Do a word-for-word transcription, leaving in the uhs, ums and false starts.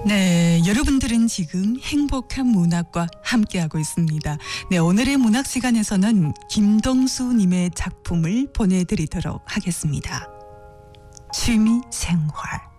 네, 여러분들은 지금 행복한 문학과 함께하고 있습니다. 네, 오늘의 문학 시간에서는 김동수님의 작품을 보내드리도록 하겠습니다. 취미 생활.